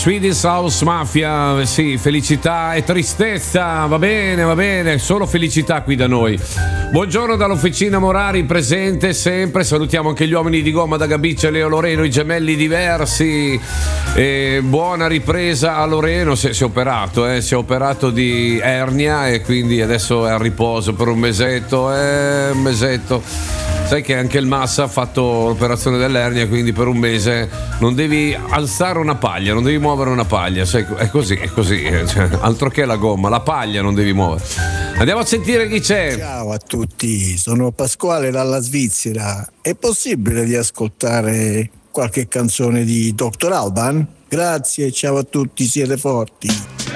Swedish House Mafia, sì, felicità e tristezza, va bene, solo felicità qui da noi. Buongiorno dall'Officina Morari, presente sempre, salutiamo anche gli uomini di gomma da Gabiccia, Leo Loreno, i gemelli diversi, buona ripresa a Loreno, si è operato di ernia e quindi adesso è a riposo per un mesetto. Sai che anche il Massa ha fatto l'operazione dell'ernia, quindi per un mese non devi alzare una paglia, non devi muovere una paglia, sai, è così, cioè, altro che la gomma, la paglia non devi muovere. Andiamo a sentire chi c'è. Ciao a tutti, sono Pasquale dalla Svizzera. È possibile di ascoltare qualche canzone di Dr. Alban? Grazie, ciao a tutti, siete forti.